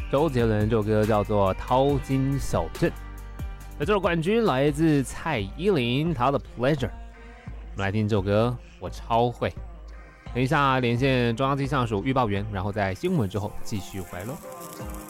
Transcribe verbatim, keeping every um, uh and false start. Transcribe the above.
周杰伦这首歌叫做《淘金小镇》，那这首冠军来自蔡依林，她的《Pleasure》。我们来听这首歌，我超会。等一下连线中央气象署预报员，然后在新闻之后继续回来喽。